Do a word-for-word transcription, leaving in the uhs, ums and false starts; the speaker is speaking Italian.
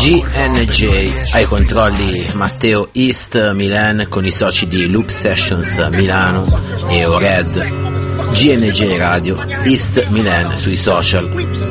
G N J ai controlli Matteo East Milan con i soci di Loop Sessions Milano e Ored. G N J Radio East Milan sui social.